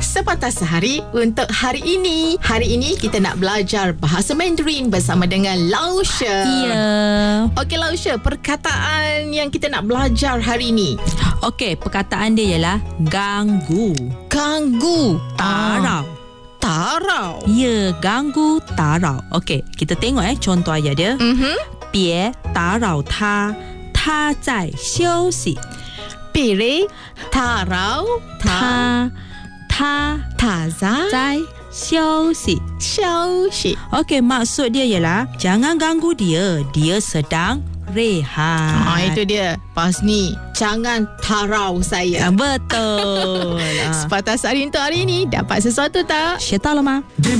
Sepatah Sehari untuk hari ini. Hari ini kita nak belajar bahasa Mandarin bersama dengan Lausha. Ya. Okey Lausha, perkataan yang kita nak belajar hari ini. Okey, perkataan dia ialah ganggu. Ganggu. Tarau. Tarau. Ya, ganggu, tarau. Okey, kita tengok contoh ayat dia. 别打扰他，他在休息。 Pilih tarau. 他 Taza 在休息。 休息. Okey, maksud dia ialah jangan ganggu dia, dia sedang rehat. Itu dia. Pas ni, jangan tarau saya. Betul. Sepatah Sehari untuk hari ini. Dapat sesuatu tak? 学到了吗？